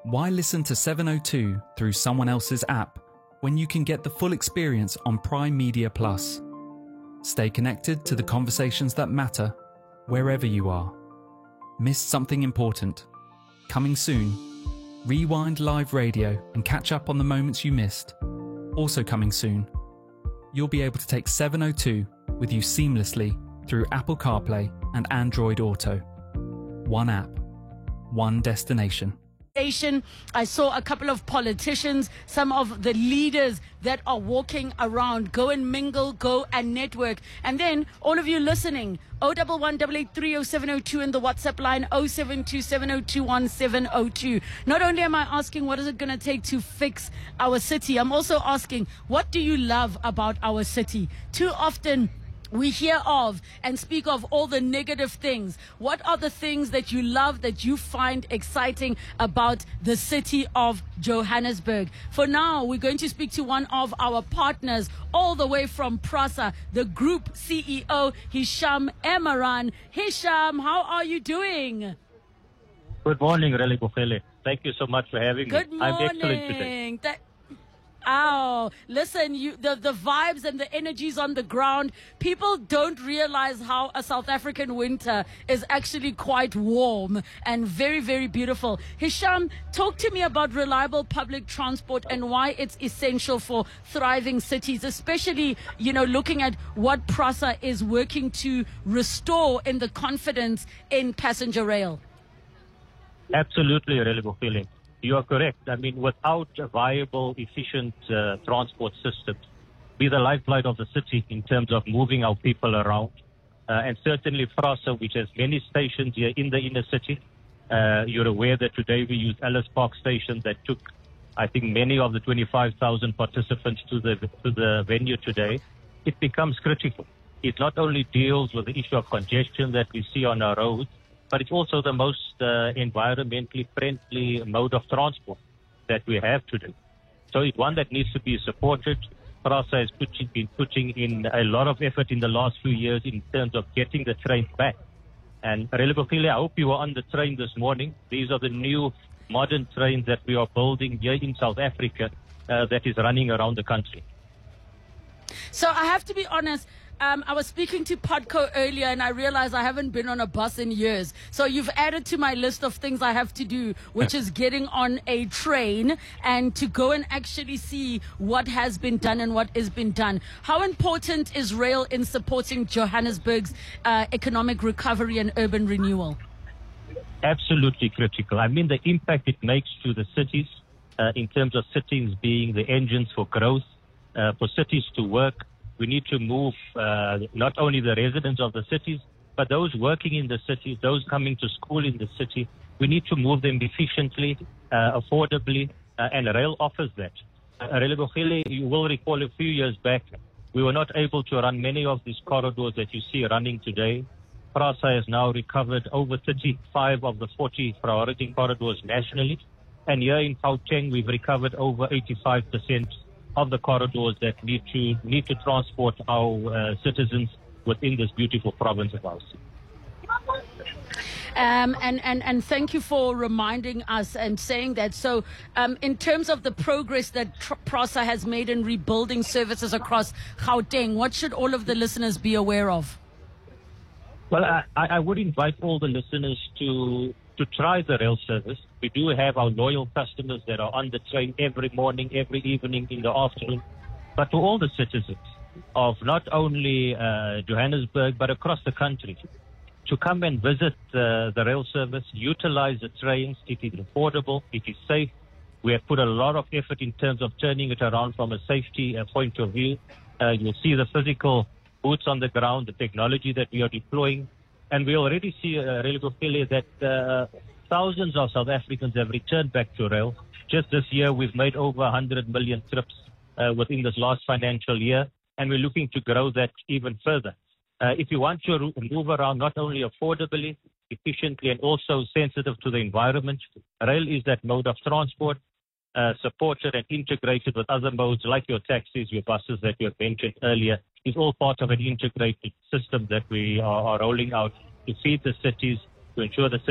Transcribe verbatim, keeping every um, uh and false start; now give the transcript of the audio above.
Why listen to seven oh two through someone else's app when you can get the full experience on Prime Media Plus? Stay connected to the conversations that matter wherever you are. Missed something important? Coming soon. Rewind live radio and catch up on the moments you missed. Also coming soon. You'll be able to take seven oh two with you seamlessly through Apple CarPlay and Android Auto. One app, one destination. I saw a couple of politicians, some of the leaders that are walking around. Go and mingle, go and network. And then all of you listening, oh one one, eight eight three, oh seven oh two in the WhatsApp line, oh seven two seven oh two one seven oh two. Not only am I asking what is it going to take to fix our city, I'm also asking, what do you love about our city? Too often we hear of and speak of all the negative things. What are the things that you love, that you find exciting about the city of Johannesburg? For now, we're going to speak to one of our partners all the way from PRASA, the group C E O, Hisham Emaran. Hisham, how are you doing? Good morning, Relebogile. Thank you so much for having Good me. morning. I'm excellent today. That Oh, listen, you, the, the vibes and the energies on the ground. People don't realize how a South African winter is actually quite warm and very, very beautiful. Hisham, talk to me about reliable public transport and why it's essential for thriving cities, especially, you know, looking at what PRASA is working to restore in the confidence in passenger rail. Absolutely, Relebogile. You are correct. I mean, without a viable, efficient uh, transport system, be the lifeblood of the city in terms of moving our people around. Uh, and certainly PRASA, which has many stations here in the inner city. Uh, you're aware that today we use Ellis Park Station that took, I think, many of the twenty-five thousand participants to the, to the venue today. It becomes critical. It not only deals with the issue of congestion that we see on our roads, but it's also the most uh, environmentally friendly mode of transport that we have today. So it's one that needs to be supported. PRASA has put, been putting in a lot of effort in the last few years in terms of getting the trains back. And Relebogile, I hope you were on the train this morning. These are the new modern trains that we are building here in South Africa uh, that is running around the country. So I have to be honest, Um, I was speaking to Podco earlier and I realized I haven't been on a bus in years. So you've added to my list of things I have to do, which is getting on a train and to go and actually see what has been done and what has been done. How important is rail in supporting Johannesburg's uh, economic recovery and urban renewal? Absolutely critical. I mean, the impact it makes to the cities uh, in terms of cities being the engines for growth, uh, for cities to work. We need to move uh, not only the residents of the cities, but those working in the cities, those coming to school in the city. We need to move them efficiently, uh, affordably, uh, and rail offers that. Uh, Relebogile, you will recall a few years back, we were not able to run many of these corridors that you see running today. PRASA has now recovered over thirty-five of the forty priority corridors nationally. And here in Gauteng, we've recovered over eighty-five percent of the corridors that need to need to transport our uh, citizens within this beautiful province of ours. Um, and, and, and thank you for reminding us and saying that. So um, in terms of the progress that PRASA has made in rebuilding services across Gauteng, what should all of the listeners be aware of? Well, I, I would invite all the listeners to to try the rail service. We do have our loyal customers that are on the train every morning, every evening, in the afternoon. But to all the citizens of not only uh, Johannesburg, but across the country, to come and visit uh, the rail service, utilize the trains. It is affordable, it is safe. We have put a lot of effort in terms of turning it around from a safety uh, point of view. Uh, you'll see the physical boots on the ground, the technology that we are deploying. And we already see, uh, Relebogile, that uh, thousands of South Africans have returned back to rail. Just this year, we've made over one hundred million trips uh, within this last financial year, and we're looking to grow that even further. Uh, if you want to move around not only affordably, efficiently, and also sensitive to the environment, rail is that mode of transport, uh, supported and integrated with other modes like your taxis, your buses that you have mentioned earlier, is all part of an integrated system that we are, are rolling out to feed the cities, to ensure the